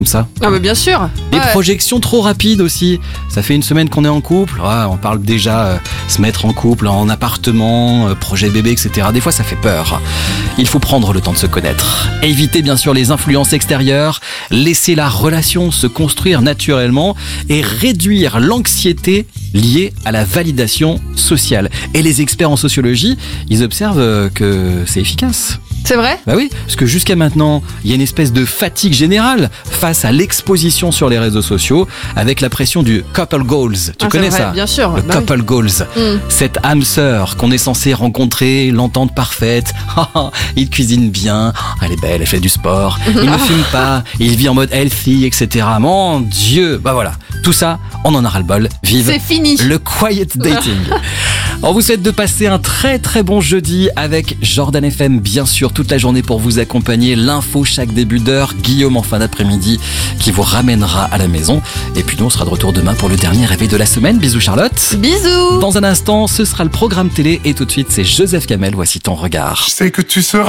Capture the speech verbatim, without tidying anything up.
comme ça. Ah bah bien sûr. Les Ouais. projections trop rapides aussi. Ça fait une semaine qu'on est en couple. Ouais, on parle déjà euh, se mettre en couple, en appartement, euh, projet bébé, et cetera. Des fois, ça fait peur. Il faut prendre le temps de se connaître. Éviter bien sûr les influences extérieures. Laisser la relation se construire naturellement et réduire l'anxiété liée à la validation sociale. Et les experts en sociologie, ils observent euh, que c'est efficace. C'est vrai ? Bah oui, parce que jusqu'à maintenant, il y a une espèce de fatigue générale face à l'exposition sur les réseaux sociaux avec la pression du couple goals. Tu Ah, c'est connais vrai, ça ? bien sûr. Le Bah oui. couple goals. Mm. Cette âme sœur qu'on est censé rencontrer, l'entente parfaite. Il cuisine bien, elle est belle, elle fait du sport, il ne fume pas, il vit en mode healthy, et cetera. Mon Dieu, bah voilà, tout ça, on en a ras-le-bol. Vive C'est fini. le quiet dating. On vous souhaite de passer un très très bon jeudi avec Jordan F M, bien sûr, toute la journée pour vous accompagner. L'info chaque début d'heure, Guillaume en fin d'après-midi qui vous ramènera à la maison. Et puis nous, on sera de retour demain pour le dernier réveil de la semaine. Bisous Charlotte. Bisous. Dans un instant, ce sera le programme télé et tout de suite, c'est Joseph Kamel. Voici ton regard. Je sais que tu seras